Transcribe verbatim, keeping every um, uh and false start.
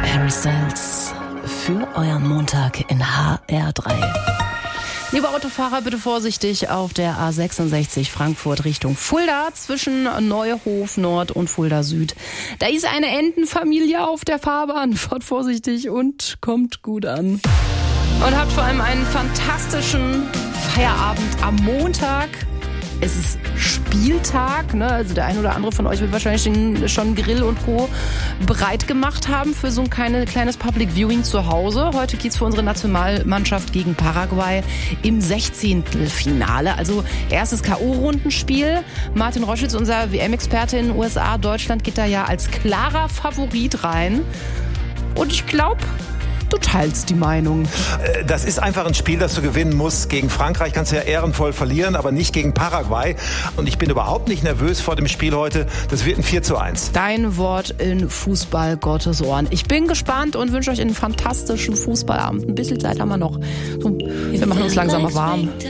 Harry Styles für euren Montag in H R drei. Liebe Autofahrer, bitte vorsichtig auf der A sechsundsechzig Frankfurt Richtung Fulda zwischen Neuhof Nord und Fulda Süd. Da ist eine Entenfamilie auf der Fahrbahn. Fahrt vorsichtig und kommt gut an. Und habt vor allem einen fantastischen Feierabend am Montag. Es ist Spieltag, ne? Also der ein oder andere von euch wird wahrscheinlich schon Grill und Co. bereit gemacht haben für so ein kleine, kleines Public Viewing zu Hause. Heute geht's für unsere Nationalmannschaft gegen Paraguay im Sechzehntelfinale. Also erstes K O-Rundenspiel. Martin Roschitz, unser W M-Experte in den U S A, Deutschland geht da ja als klarer Favorit rein. Und ich glaube, du teilst die Meinung. Das ist einfach ein Spiel, das du gewinnen musst. Gegen Frankreich kannst du ja ehrenvoll verlieren, aber nicht gegen Paraguay. Und ich bin überhaupt nicht nervös vor dem Spiel heute. Das wird ein vier zu eins. Dein Wort in Fußball Gottes Ohren. Ich bin gespannt und wünsche euch einen fantastischen Fußballabend. Ein bisschen Zeit haben wir noch. So, wir machen uns langsam mal warm.